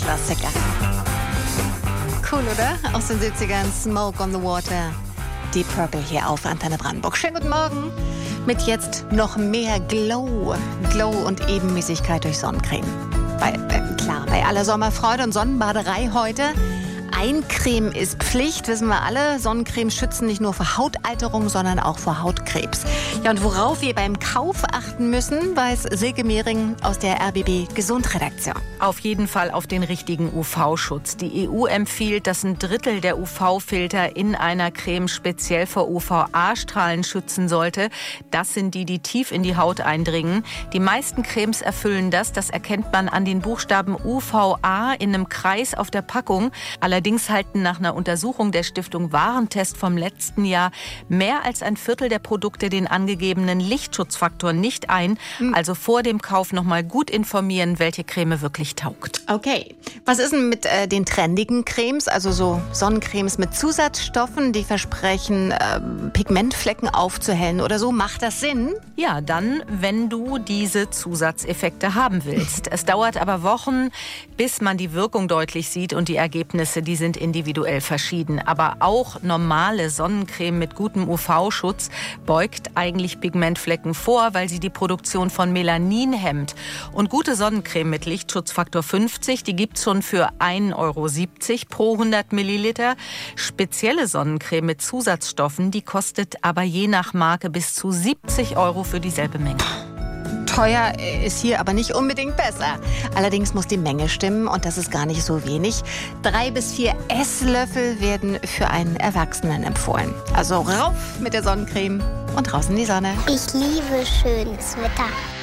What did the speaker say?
Klassiker. Cool, oder? Aus den 70ern, Smoke on the Water. Deep Purple hier auf Antenne Brandenburg. Schönen guten Morgen mit jetzt noch mehr Glow. Glow und Ebenmäßigkeit durch Sonnencreme. Bei aller Sommerfreude und Sonnenbaderei heute. Eincreme ist Pflicht, wissen wir alle. Sonnencreme schützen nicht nur vor Hautalterung, sondern auch vor Hautkrebs. Ja, und worauf wir beim Kauf achten müssen, weiß Silke Mehring aus der RBB Gesundredaktion. Auf jeden Fall auf den richtigen UV-Schutz. Die EU empfiehlt, dass 1/3 der UV-Filter in einer Creme speziell vor UVA-Strahlen schützen sollte. Das sind die tief in die Haut eindringen. Die meisten Cremes erfüllen das. Das erkennt man an den Buchstaben UVA in einem Kreis auf der Packung. Allerdings halten nach einer Untersuchung der Stiftung Warentest vom letzten Jahr mehr als 1/4 der Produkte den angegebenen Lichtschutzfaktor nicht ein. Also vor dem Kauf noch mal gut informieren, welche Creme wirklich taugt. Okay, was ist denn mit den trendigen Cremes, also so Sonnencremes mit Zusatzstoffen, die versprechen, Pigmentflecken aufzuhellen oder so? Macht das Sinn? Ja, dann, wenn du diese Zusatzeffekte haben willst. Es dauert aber Wochen, bis man die Wirkung deutlich sieht und die Ergebnisse, die sind individuell verschieden. Aber auch normale Sonnencreme mit gutem UV-Schutz beugt eigentlich Pigmentflecken vor, weil sie die Produktion von Melanin hemmt. Und gute Sonnencreme mit Lichtschutzfaktor 50, die gibt's schon für 1,70 € pro 100 Milliliter. Spezielle Sonnencreme mit Zusatzstoffen, die kostet aber je nach Marke bis zu 70 € für dieselbe Menge. Teuer ist hier aber nicht unbedingt besser. Allerdings muss die Menge stimmen und das ist gar nicht so wenig. 3 bis 4 Esslöffel werden für einen Erwachsenen empfohlen. Also rauf mit der Sonnencreme und raus in die Sonne. Ich liebe schönes Wetter.